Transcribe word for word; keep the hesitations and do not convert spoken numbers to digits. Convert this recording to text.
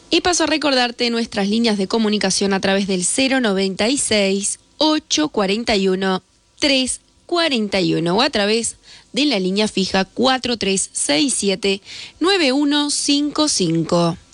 Y paso a recordarte nuestras líneas de comunicación a través del cero noventa y seis, ocho cuarenta y uno, tres cuarenta y uno o a través de la línea fija cuatro tres seis siete, nueve uno cinco cinco.